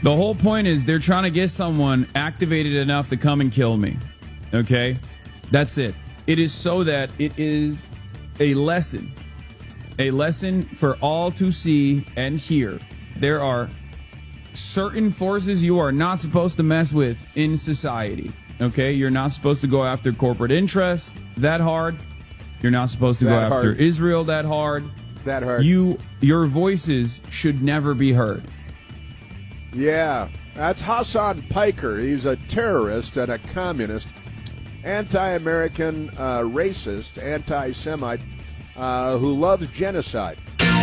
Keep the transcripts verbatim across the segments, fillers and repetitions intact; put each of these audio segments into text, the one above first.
The whole point is they're trying to get someone activated enough to come and kill me. Okay? That's it. It is so that it is a lesson. A lesson for all to see and hear. There are certain forces you are not supposed to mess with in society. Okay? You're not supposed to go after corporate interests that hard. You're not supposed to that go after hard. Israel that hard. That hard. You, your voices should never be heard. Yeah, that's Hassan Piker. He's a terrorist and a communist, anti-American, uh, racist, anti-Semite, uh, who loves genocide.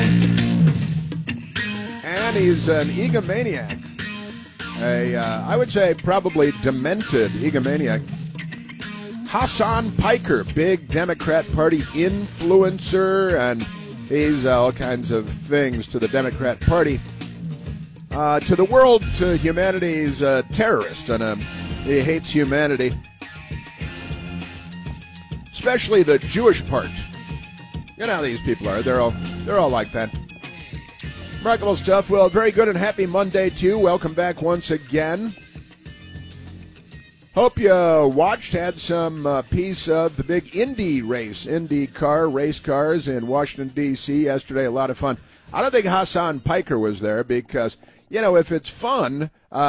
And he's an egomaniac. A, uh, I would say probably demented egomaniac. Hassan Piker, big Democrat Party influencer, and he's uh, all kinds of things to the Democrat Party. Uh, to the world, to humanity, he's a terrorist, and um, he hates humanity, especially the Jewish part. You know how these people are; they're all they're all like that. Remarkable stuff. Well, very good and happy Monday to you. Welcome back once again. Hope you watched, had some uh, piece of the big Indy race, Indy car race cars in Washington D C yesterday. A lot of fun. I don't think Hassan Piker was there because, you know, if it's fun. Uh,